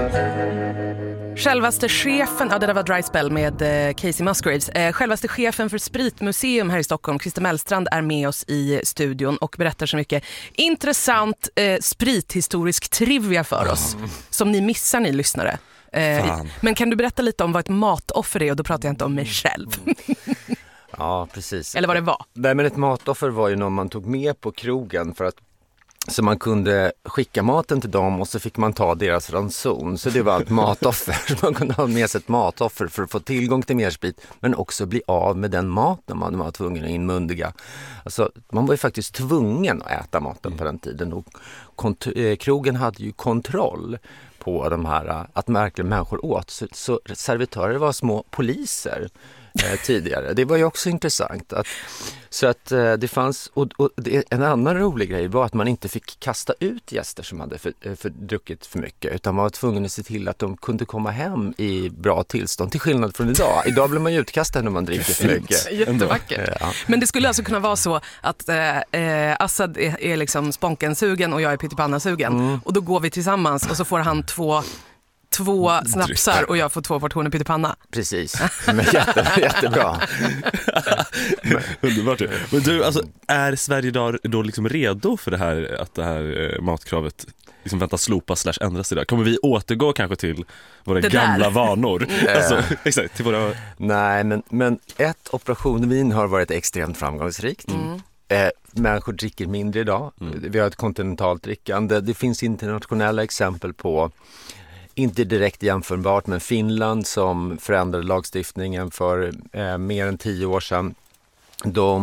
Självaste chefen, det där var Dry Spell med Casey Musgraves. Självaste chefen för Spritmuseum här i Stockholm, Christer Mellstrand, är med oss i studion och berättar så mycket intressant sprithistorisk trivia för oss som ni missar, ni lyssnare. Men kan du berätta lite om vad ett matoffer är? Och då pratar jag inte om mig själv. Ja, precis. Eller vad det var. Nej, men ett matoffer var ju någon man tog med på krogen för att så man kunde skicka maten till dem och så fick man ta deras ranson. Så det var ett matoffer. Man kunde ha med sig ett matoffer för att få tillgång till mer sprit. Men också bli av med den maten man var tvungen att inmundiga. Alltså, man var ju faktiskt tvungen att äta maten på den tiden. Och krogen hade ju kontroll på de här, att verkligen människor åt. Så servitörer var små poliser tidigare. Det var ju också intressant. Så att det fanns, och en annan rolig grej var att man inte fick kasta ut gäster som hade druckit för mycket, utan man var tvungen att se till att de kunde komma hem i bra tillstånd, till skillnad från idag. Idag blir man ju utkastad när man dricker för mycket. Jättevackert. Ja. Men det skulle alltså kunna vara så att Assad är liksom sponkensugen och jag är pyttipannasugen. Och då går vi tillsammans och så får han två snapsar och jag får 2 portioner pyttipanna. Precis, men jättebra. Underbart. Men du, alltså, är Sverige då liksom redo för det här, att det här matkravet liksom väntas slopas / ändras idag? Kommer vi återgå kanske till våra gamla vanor? Alltså, exakt, till våra... Nej, men Operation Vin har varit extremt framgångsrikt. Människor dricker mindre idag. Vi har ett kontinentalt drickande. Det finns internationella exempel på, inte direkt jämförbart, men Finland som förändrade lagstiftningen för mer än 10 år sedan.